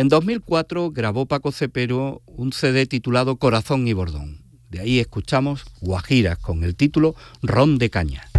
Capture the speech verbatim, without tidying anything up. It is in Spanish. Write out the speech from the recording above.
En dos mil cuatro grabó Paco Cepero un C D titulado Corazón y Bordón. De ahí escuchamos Guajiras con el título Ron de Caña.